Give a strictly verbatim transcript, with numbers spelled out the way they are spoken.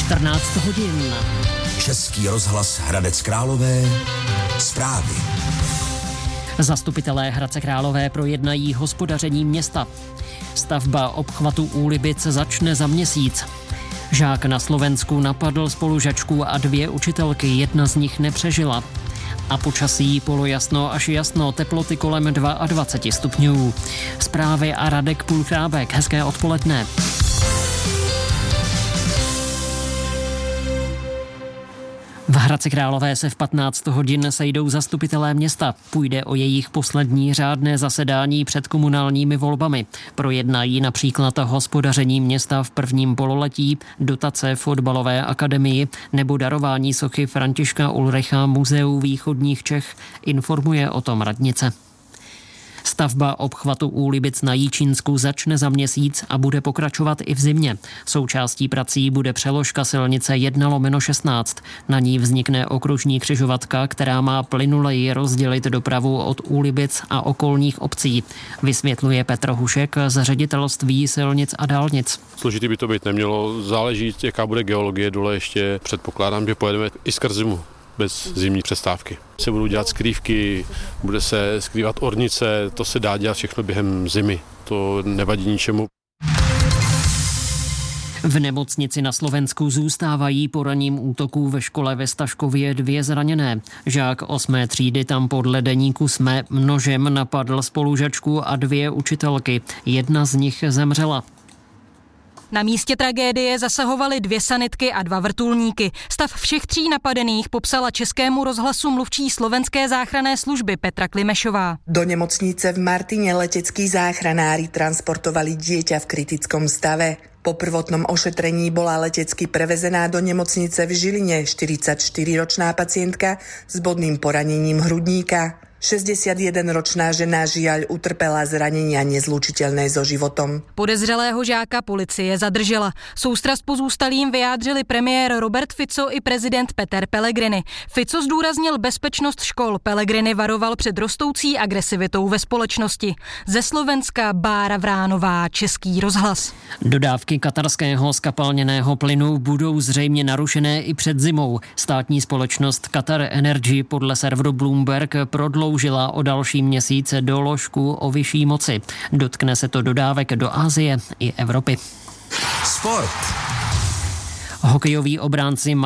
čtrnáct hodin. Český rozhlas Hradec Králové. Zprávy. Zastupitelé Hradce Králové projednají hospodaření města. Stavba obchvatu Úlibic začne za měsíc. Žák na Slovensku napadl spolužačku a dvě učitelky, jedna z nich nepřežila. A počasí polojasno až jasno, teploty kolem dvacet dva stupňů. Zprávy a Radek Půlchrábek. Hezké odpoledne. V Hradci Králové se v patnáct hodin sejdou zastupitelé města. Půjde o jejich poslední řádné zasedání před komunálními volbami. Projednají například hospodaření města v prvním pololetí, dotace fotbalové akademii nebo darování sochy Františka Ulricha Muzeu východních Čech, informuje o tom radnice. Stavba obchvatu Úlibic na Jíčínsku začne za měsíc a bude pokračovat i v zimě. Součástí prací bude přeložka silnice jedna lomeno šestnáct. Na ní vznikne okružní křižovatka, která má plynuleji rozdělit dopravu od Úlibic a okolních obcí. Vysvětluje Petr Hušek z Ředitelství silnic a dálnic. Složitý by to být nemělo, záleží, jaká bude geologie dole, ještě předpokládám, že pojedeme i skrz zimu. Bez zimní přestávky. Se budou dělat skrývky, bude se skrývat ornice, to se dá dělat všechno během zimy, to nevadí ničemu. V nemocnici na Slovensku zůstávají po ranním útoku ve škole ve Staškově dvě zraněné. Žák osmé třídy tam podle deníku Sme nožem napadl spolužačku a dvě učitelky. Jedna z nich zemřela. Na místě tragédie zasahovaly dvě sanitky a dva vrtulníky. Stav všech tří napadených popsala Českému rozhlasu mluvčí slovenské záchranné služby Petra Klimešová. Do nemocnice v Martine leteckí záchranári transportovali dieťa v kritickom stave. Po prvotnom ošetrení bola letecky prevezená do nemocnice v Žiline štyridsaťštyriročná pacientka s bodným poranením hrudníka. šesťdesiatjedenročná žena žiaľ utrpela zranenia nezlučiteľné so životom. Podezřelého žáka policie zadržela. Soustrast pozůstalým vyjádřili premiér Robert Fico i prezident Peter Pellegrini. Fico zdůraznil bezpečnost škol, Pellegrini varoval před rostoucí agresivitou ve společnosti. Ze Slovenska Bára Vránová, Český rozhlas. Dodávky katarského skapalněného plynu budou zřejmě narušené i před zimou. Státní společnost Qatar Energy podle serveru Bloomberg prodloužila o další měsíc doložku o vyšší moci. Dotkne se to dodávek do Asie i Evropy. Sport. Hokejoví obránci